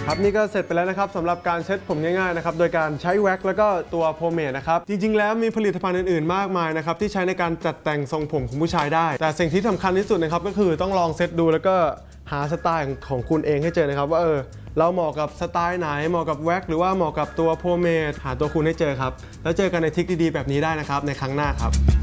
ครับนี่ก็เสร็จไปแล้วนะครับสำหรับการเช็ดผมง่ายๆนะครับโดยการใช้แว็กแล้วก็ตัวโพเมดนะครับจริงๆแล้วมีผลิตภัณฑ์อื่นๆมากมายนะครับที่ใช้ในการจัดแต่งทรงผมของผู้ชายได้แต่สิ่งที่สำคัญที่สุดนะครับก็คือต้องลองเซ็ตดูแล้วก็หาสไตล์ของคุณเองให้เจอนะครับว่าเราเหมาะกับสไตล์ไหนเหมาะกับแว็กหรือว่าเหมาะกับตัวโพเมดหาตัวคุณให้เจอครับแล้วเจอกันในทริคดีๆแบบนี้ได้นะครับในครั้งหน้าครับ